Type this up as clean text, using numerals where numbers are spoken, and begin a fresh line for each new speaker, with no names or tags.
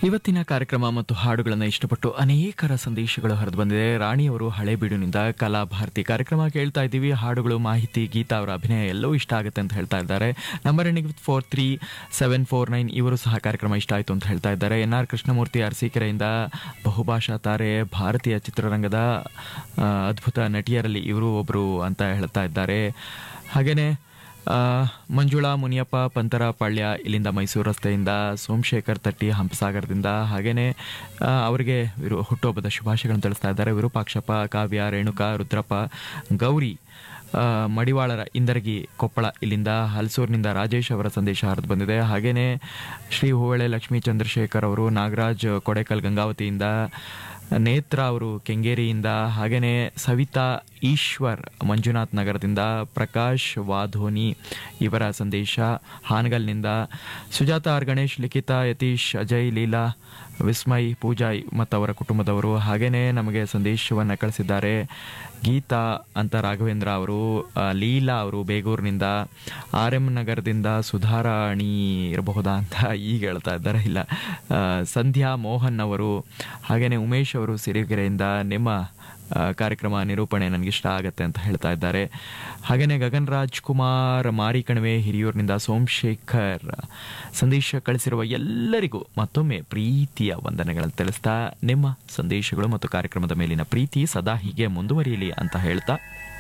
ಇವತ್ತಿನ ಕಾರ್ಯಕ್ರಮ ಮತ್ತು ಹಾಡುಗಳನ್ನು ಇಷ್ಟಪಟ್ಟು ಅನೇಕರ ಸಂದೇಶಗಳು ಹರಿದು ಬಂದಿದೆ. ರಾಣಿಯವರು ಹಳೇಬೀಡಿನಿಂದ ಕಲಾಭಾರತಿ ಕಾರ್ಯಕ್ರಮ ಕೇಳ್ತಾ ಇದ್ದೀವಿ. ಹಾಡುಗಳು, ಮಾಹಿತಿ, ಗೀತಾ ಅವರ ಅಭಿನಯ ಎಲ್ಲವೂ ಇಷ್ಟ ಆಗುತ್ತೆ ಅಂತ ಹೇಳ್ತಾ ಇದ್ದಾರೆ. ನಂಬರ್ ಎಂಡಿಂಗ್ ವಿತ್ 43749 ಇವರು ಸಹ ಕಾರ್ಯಕ್ರಮ ಇಷ್ಟ ಆಯಿತು ಅಂತ ಹೇಳ್ತಾ ಇದ್ದಾರೆ. NR ಕೃಷ್ಣಮೂರ್ತಿ ಅರಸೀಕೆರೆಯಿಂದ ಬಹುಭಾಷಾ ತಾರೆ, ಭಾರತೀಯ ಚಿತ್ರರಂಗದ ಅದ್ಭುತ ನಟಿಯರಲ್ಲಿ ಇವರು ಒಬ್ಬರು ಅಂತ ಹೇಳ್ತಾ ಇದ್ದಾರೆ. ಹಾಗೆಯೇ ಮಂಜುಳಾ ಮುನಿಯಪ್ಪ ಪಂತರಪಾಳ್ಯ ಇಲ್ಲಿಂದ ಮೈಸೂರು ರಸ್ತೆಯಿಂದ, ಸೋಮಶೇಖರ್ ತಟ್ಟಿ ಹಂಪಸಾಗರದಿಂದ, ಹಾಗೆಯೇ ಅವರಿಗೆ ಹುಟ್ಟುಹಬ್ಬದ ಶುಭಾಶಯಗಳನ್ನು ತಿಳಿಸ್ತಾ ಇದ್ದಾರೆ. ವಿರೂಪಾಕ್ಷಪ್ಪ, ಕಾವ್ಯ, ರೇಣುಕಾ, ರುದ್ರಪ್ಪ, ಗೌರಿ ಮಡಿವಾಳರ ಇಂದರಗಿ ಕೊಪ್ಪಳ ಇಲ್ಲಿಂದ, ಹಲಸೂರಿನಿಂದ ರಾಜೇಶ್ ಅವರ ಸಂದೇಶ ಹರಿದು ಬಂದಿದೆ. ಹಾಗೆಯೇ ಶ್ರೀ ಹೂವಳೆ ಲಕ್ಷ್ಮೀ ಚಂದ್ರಶೇಖರ್ ಅವರು ನಾಗರಾಜ್ ಕೊಡೇಕಲ್ ಗಂಗಾವತಿಯಿಂದ, ನೇತ್ರ ಅವರು ಕೆಂಗೇರಿಯಿಂದ, ಹಾಗೆಯೇ ಸವಿತಾ ಈಶ್ವರ್ ಮಂಜುನಾಥ್ ನಗರದಿಂದ, ಪ್ರಕಾಶ್ ವಾಧೋನಿ ಇವರ ಸಂದೇಶ ಹಾನಗಲ್ನಿಂದ, ಸುಜಾತ ಆರ್ ಗಣೇಶ್, ಲಿಖಿತಾ, ಯತೀಶ್, ಅಜಯ್, ಲೀಲಾ, ವಿಸ್ಮಯ್, ಪೂಜಾ ಮತ್ತು ಅವರ ಕುಟುಂಬದವರು. ಹಾಗೆಯೇ ನಮಗೆ ಸಂದೇಶವನ್ನು ಕಳಿಸಿದ್ದಾರೆ ಗೀತಾ ಅಂತ ರಾಘವೇಂದ್ರ ಅವರು, ಲೀಲಾ ಅವರು ಬೇಗೂರಿನಿಂದ, RM ನಗರದಿಂದ ಸುಧಾರಾಣಿ ಇರಬಹುದಾ ಅಂತ ಈಗ ಹೇಳ್ತಾ ಇದ್ದಾರೆ, ಇಲ್ಲ ಸಂಧ್ಯಾ ಮೋಹನ್ ಅವರು, ಹಾಗೆಯೇ ಉಮೇಶ್ ಅವರು ಸಿರಿಗೆರೆಯಿಂದ ನಿಮ್ಮ ಕಾರ್ಯಕ್ರಮ ನಿರೂಪಣೆ ನನಗಿಷ್ಟ ಆಗತ್ತೆ ಅಂತ ಹೇಳ್ತಾ ಇದ್ದಾರೆ. ಹಾಗೆಯೇ ಗಗನ್ ರಾಜ್ ಕುಮಾರ್ ಮಾರಿಕಣಿವೆ ಹಿರಿಯೂರಿನಿಂದ, ಸೋಮಶೇಖರ್ ಸಂದೇಶ ಕಳಿಸಿರುವ ಎಲ್ಲರಿಗೂ ಮತ್ತೊಮ್ಮೆ ಪ್ರೀತಿಯ ವಂದನೆಗಳನ್ನು ತಿಳಿಸ್ತಾ, ನಿಮ್ಮ ಸಂದೇಶಗಳು ಮತ್ತು ಕಾರ್ಯಕ್ರಮದ ಮೇಲಿನ ಪ್ರೀತಿ ಸದಾ ಹೀಗೆ ಮುಂದುವರಿಯಲಿ ಅಂತ ಹೇಳ್ತಾ